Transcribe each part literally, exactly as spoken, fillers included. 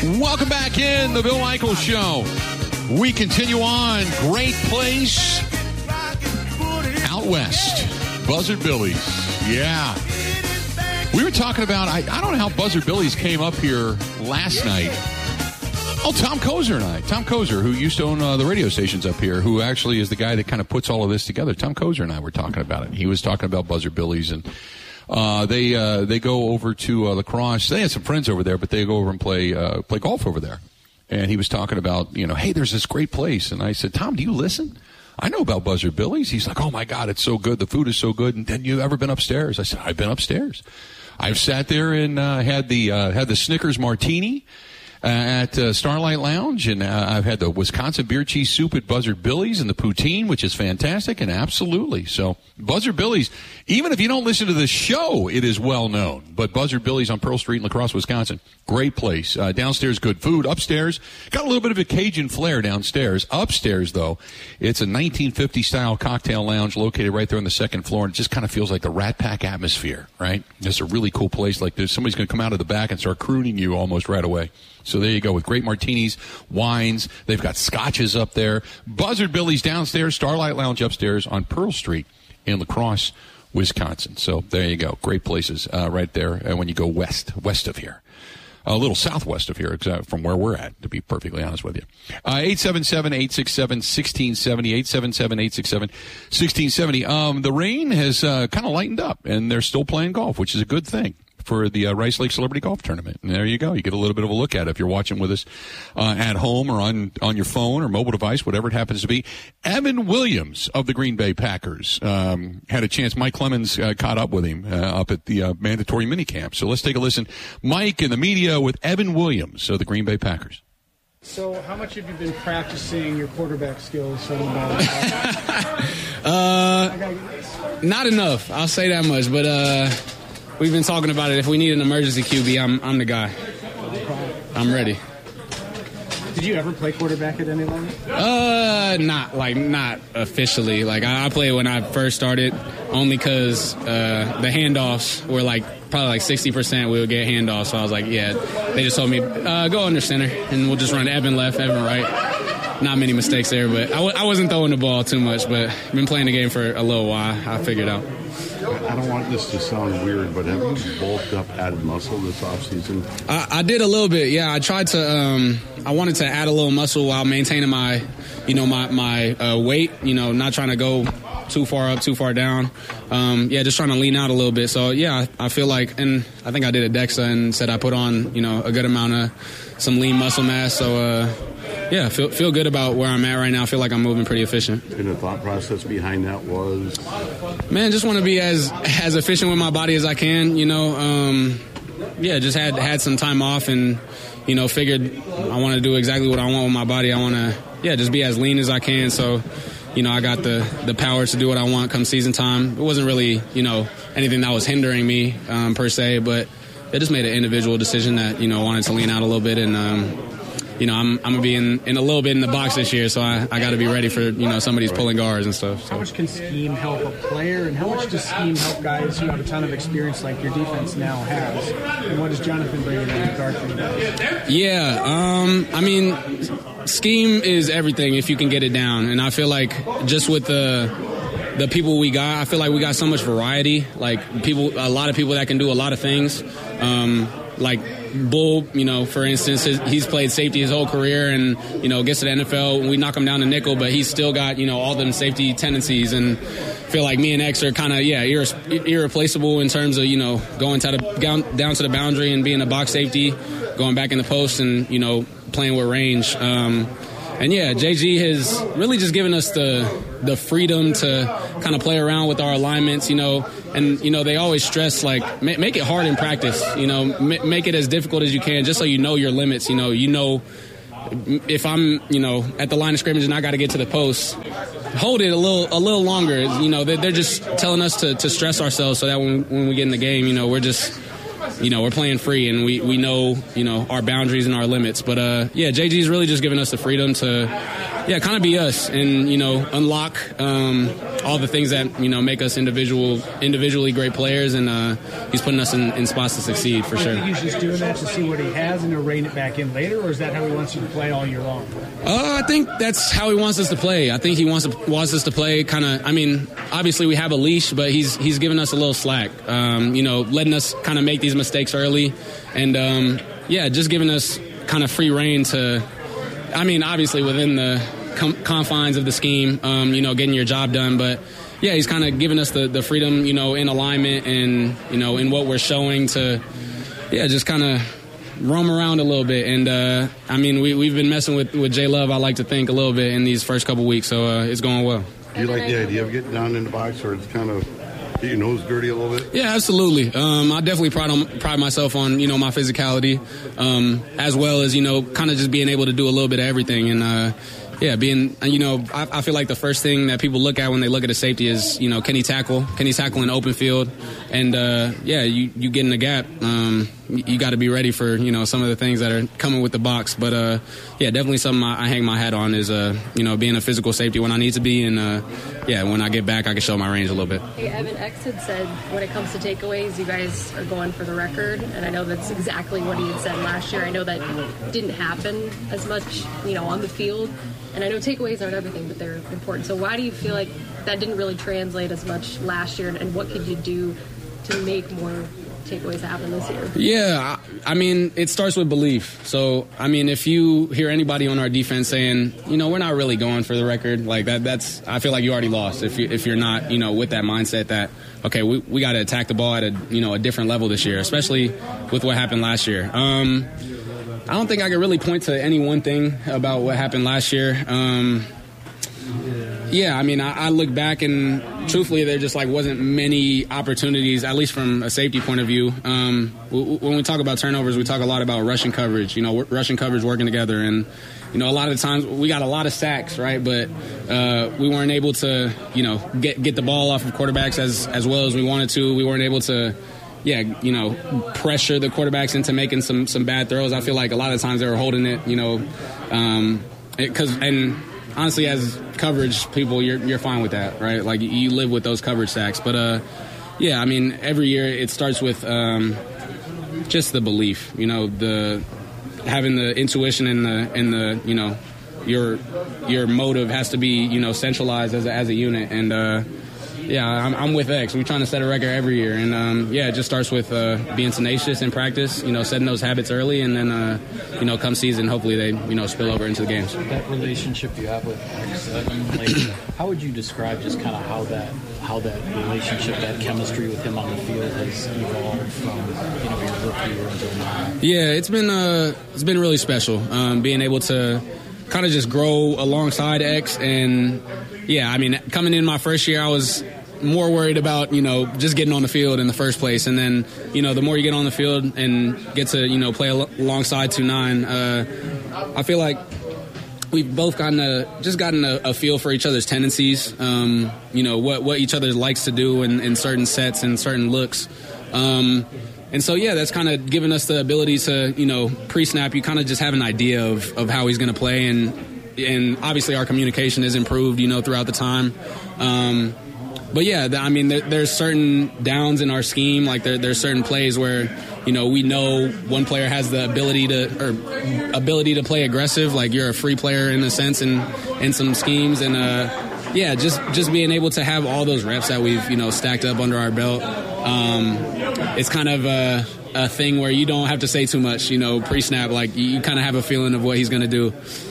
Welcome back in the Bill Michaels Show. We continue on. Great place out west. Buzzard Billy's. Yeah. We were talking about, I, I don't know how Buzzard Billy's came up here last night. Oh, Tom Kozer and I. Tom Kozer, who used to own uh, the radio stations up here, who actually is the guy that kind of puts all of this together. Tom Kozer and I were talking about it. He was talking about Buzzard Billy's, and uh, they uh, they go over to uh, La Crosse. They had some friends over there, but they go over and play uh, play golf over there. And he was talking about, you know, hey, there's this great place. And I said, Tom, do you listen? I know about Buzzard Billy's. He's like, oh, my God, it's so good. The food is so good. And then you ever been upstairs? I said, I've been upstairs. I've sat there and uh, had the uh, had the Snickers martini uh, at uh, Starlight Lounge, and uh, I've had the Wisconsin beer cheese soup at Buzzard Billy's and the poutine, which is fantastic, and absolutely. So Buzzard Billy's, even if you don't listen to the show, it is well known. But Buzzard Billy's on Pearl Street in La Crosse, Wisconsin, great place. Uh, downstairs, good food. Upstairs, got a little bit of a Cajun flair downstairs. Upstairs, though, it's a nineteen fifty style cocktail lounge located right there on the second floor, and it just kind of feels like the Rat Pack atmosphere, right? It's a really cool place. Like there's somebody's going to come out of the back and start crooning you almost right away. So there you go, with great martinis, wines. They've got scotches up there. Buzzard Billy's downstairs, Starlight Lounge upstairs on Pearl Street in La Crosse, Wisconsin. So there you go. Great places uh, right there uh, when you go west, west of here. A little southwest of here, from where we're at, to be perfectly honest with you. Uh, eight seven seven, eight six seven, one six seven zero, eight seven seven, eight six seven, one six seven zero. Um, the rain has uh, kind of lightened up, and they're still playing golf, which is a good thing for the uh, Rice Lake Celebrity Golf Tournament. And there you go. You get a little bit of a look at it if you're watching with us uh, at home or on, on your phone or mobile device, whatever it happens to be. Evan Williams of the Green Bay Packers um, had a chance. Mike Clemens uh, caught up with him uh, up at the uh, mandatory minicamp. So let's take a listen. Mike in the media with Evan Williams of the Green Bay Packers. So how much have you been practicing your quarterback skills? So uh, not enough. I'll say that much. But uh, we've been talking about it. If we need an emergency Q B, I'm I'm the guy. I'm ready. Did you ever play quarterback at any level? Uh, not like not officially. Like I, I played when I first started, only because uh, the handoffs were like probably like sixty percent we would get handoffs. So I was like, yeah. They just told me uh, go under center and we'll just run Evan left, Evan right. Not many mistakes there, but I, w- I wasn't throwing the ball too much. But I've been playing the game for a little while. I figured out. I don't want this to sound weird, but have you bulked up, added muscle this offseason? I, I did a little bit, yeah. I tried to, um, I wanted to add a little muscle while maintaining my, you know, my, my uh, weight, you know, not trying to go too far up, too far down. Um, yeah, just trying to lean out a little bit. So, yeah, I, I feel like, and I think I did a DEXA and said I put on, you know, a good amount of some lean muscle mass. So, uh, yeah, feel feel good about where I'm at right now. I feel like I'm moving pretty efficient. And the thought process behind that was? Man, just want to be as as efficient with my body as I can. You know, um, yeah, just had had some time off and, you know, figured I want to do exactly what I want with my body. I want to, yeah, just be as lean as I can. So, you know, I got the, the power to do what I want come season time. It wasn't really, you know, anything that was hindering me um, per se, but it just made an individual decision that, you know, wanted to lean out a little bit and, um, you know, I'm I'm gonna be in, in a little bit in the box this year, so I, I got to be ready for, you know, some of these pulling guards and stuff. So. How much can scheme help a player, and how much does scheme help guys who have a ton of experience like your defense now has? And what does Jonathan bring in that regard for you guys? Yeah, um, I mean, scheme is everything if you can get it down, and I feel like just with the the people we got, I feel like we got so much variety. Like people, a lot of people that can do a lot of things. Um, like Bull, you know, for instance, his, he's played safety his whole career and, you know, gets to the N F L. We knock him down to nickel, but he's still got, you know, all them safety tendencies. And I feel like me and X are kind of, yeah, irre- irreplaceable in terms of, you know, going to the, down, down to the boundary and being a box safety, going back in the post and, you know, playing with range. Um, and, yeah, J G has really just given us the the freedom to kind of play around with our alignments, you know. And, you know, they always stress, like, ma- make it hard in practice, you know, ma- make it as difficult as you can just so you know your limits, you know. You know, if I'm, you know, at the line of scrimmage and I got to get to the post, hold it a little a little longer. You know, they're, they're just telling us to, to stress ourselves so that when, when we get in the game, you know, we're just – you know, we're playing free and we, we know, you know, our boundaries and our limits. But, uh, yeah, J G's really just giving us the freedom to, yeah, kind of be us and, you know, unlock um, all the things that, you know, make us individual, individually great players, and uh, he's putting us in, in spots to succeed for I sure. think he's just doing that to see what he has and to rein it back in later, or is that how he wants you to play all year long? Uh, I think that's how he wants us to play. I think he wants to, wants us to play kind of, I mean, obviously we have a leash, but he's he's giving us a little slack, um, you know, letting us kind of make these mistakes early, and, um, yeah, just giving us kind of free reign to, I mean, obviously within the com- confines of the scheme, um, you know, getting your job done, but yeah, he's kind of giving us the, the freedom, you know, in alignment and, you know, in what we're showing to, yeah, just kind of roam around a little bit. And, uh, I mean, we, we've been messing with, with J Love, I like to think, a little bit in these first couple weeks, so uh, it's going well. Do you like the idea of getting down in the box, or it's kind of get your nose dirty a little bit? Yeah, absolutely. Um, I definitely pride, on, pride myself on, you know, my physicality, um, as well as, you know, kind of just being able to do a little bit of everything. And, uh, yeah, being, you know, I, I feel like the first thing that people look at when they look at a safety is, you know, can he tackle? Can he tackle in open field? And, uh, yeah, you, you get in the gap. Um, you, you got to be ready for, you know, some of the things that are coming with the box. But, uh, yeah, definitely something I, I hang my hat on is, uh, you know, being a physical safety when I need to be. And, uh, yeah, when I get back, I can show my range a little bit. Hey, Evan, X had said when it comes to takeaways, you guys are going for the record. And I know that's exactly what he had said last year. I know that didn't happen as much, you know, on the field. And I know takeaways aren't everything, but they're important. So why do you feel like that didn't really translate as much last year? And, and what could you do to make more takeaways happen this year? Yeah, I, I mean, it starts with belief. So, I mean, if you hear anybody on our defense saying, you know, we're not really going for the record, like that, that's, I feel like you already lost. If, you, if you're not, you know, with that mindset that, okay, we, we got to attack the ball at a, you know, a different level this year, especially with what happened last year. Um, I don't think I could really point to any one thing about what happened last year. Um, yeah, I mean, I, I look back and truthfully, there just like wasn't many opportunities, at least from a safety point of view. Um, w- when we talk about turnovers, we talk a lot about rushing coverage, you know, rushing coverage working together. And, you know, a lot of the times we got a lot of sacks, right? But uh, we weren't able to, you know, get, get the ball off of quarterbacks as, as well as we wanted to. We weren't able to, yeah, you know, pressure the quarterbacks into making some, some bad throws. I feel like a lot of times they were holding it, you know, um, because and honestly, as coverage people, you're you're fine with that, right? Like you live with those coverage sacks. But uh, yeah, I mean, every year it starts with um, just the belief, you know, the having the intuition and the and the you know your your motive has to be, you know, centralized as a, as a unit. And uh, yeah, I'm, I'm with X. We're trying to set a record every year, and um, yeah, it just starts with uh, being tenacious in practice. You know, setting those habits early, and then uh, you know, come season, hopefully they you know spill over into the games. That relationship you have with X, like, how would you describe just kind of how that how that relationship, that chemistry with him on the field has evolved from you know your rookie year until now? Yeah, it's been uh, it's been really special um, being able to kind of just grow alongside X. And yeah, I mean, coming in my first year, I was more worried about, you know, just getting on the field in the first place. And then, you know, the more you get on the field and get to, you know, play al- alongside two nine, uh, I feel like we've both gotten a, just gotten a, a feel for each other's tendencies, um, you know, what, what each other likes to do in, in certain sets and certain looks. Um, and so, yeah, that's kind of given us the ability to, you know, pre-snap, you kind of just have an idea of, of how he's going to play. And, and obviously our communication has improved, you know, throughout the time. Um, But, yeah, I mean, there, there's certain downs in our scheme. Like, there, there's certain plays where, you know, we know one player has the ability to or ability to play aggressive. Like, you're a free player in a sense in, in some schemes. And, uh, yeah, just, just being able to have all those reps that we've, you know, stacked up under our belt, um, it's kind of a, a thing where you don't have to say too much, you know, pre-snap. Like, you, you kind of have a feeling of what he's going to do.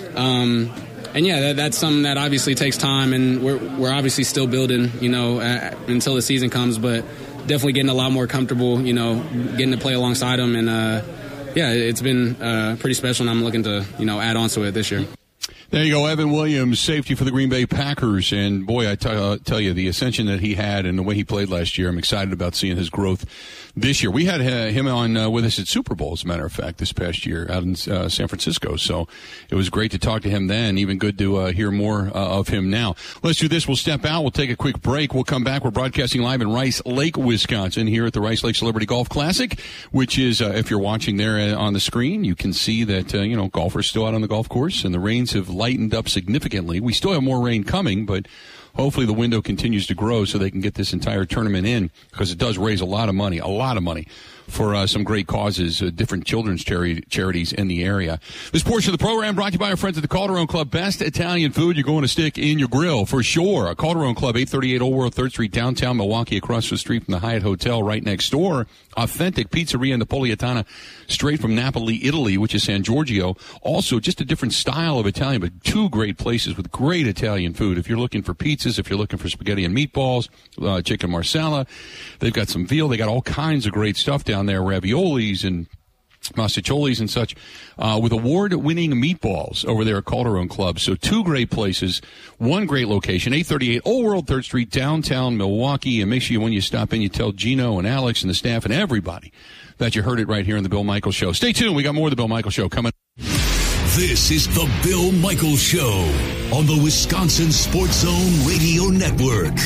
Um And, yeah, that, that's something that obviously takes time, and we're we're obviously still building, you know, uh, until the season comes, but definitely getting a lot more comfortable, you know, getting to play alongside him. And, uh, yeah, it's been uh, pretty special, and I'm looking to, you know, add on to it this year. There you go, Evan Williams, safety for the Green Bay Packers. And, boy, I t- uh, tell you, the ascension that he had and the way he played last year, I'm excited about seeing his growth this year. We had uh, him on uh, with us at Super Bowl, as a matter of fact, this past year out in uh, San Francisco. So it was great to talk to him then. Even good to uh, hear more uh, of him now. Let's do this. We'll step out. We'll take a quick break. We'll come back. We're broadcasting live in Rice Lake, Wisconsin, here at the Rice Lake Celebrity Golf Classic, which is, uh, if you're watching there uh, on the screen, you can see that, uh, you know, golfers still out on the golf course, and the rains have lightened up significantly. We still have more rain coming, but hopefully the window continues to grow so they can get this entire tournament in, because it does raise a lot of money, a lot of money for uh, some great causes, uh, different children's chari- charities in the area. This portion of the program brought to you by our friends at the Calderone Club. Best Italian food you're going to stick in your grill, for sure. A Calderone Club, eight thirty-eight Old World third Street, downtown Milwaukee, across the street from the Hyatt Hotel right next door. Authentic pizzeria Napolitana, straight from Napoli, Italy, which is San Giorgio. Also, just a different style of Italian, but two great places with great Italian food. If you're looking for pizzas, if you're looking for spaghetti and meatballs, uh, chicken marsala, they've got some veal. They got all kinds of great stuff down there, raviolis and masticciolis and such, uh, with award-winning meatballs over there at Calderone Club. So two great places, one great location, eight thirty-eight Old World third Street, downtown Milwaukee. And make sure when you stop in, you tell Gino and Alex and the staff and everybody that you heard it right here on The Bill Michaels Show. Stay tuned. We got more of The Bill Michaels Show coming. This is The Bill Michaels Show on the Wisconsin Sports Zone Radio Network.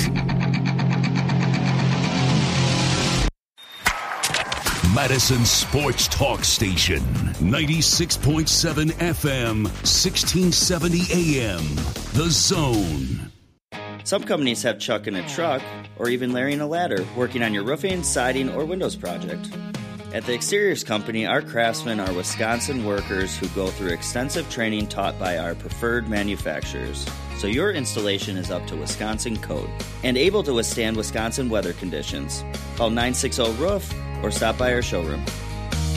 Madison Sports Talk Station, ninety-six point seven F M, sixteen seventy A M. The Zone. Some companies have Chuck in a truck, or even Larry in a ladder, working on your roofing, siding, or windows project. At the Exteriors Company, our craftsmen are Wisconsin workers who go through extensive training taught by our preferred manufacturers, so your installation is up to Wisconsin code and able to withstand Wisconsin weather conditions. Call nine six zero roof or stop by our showroom.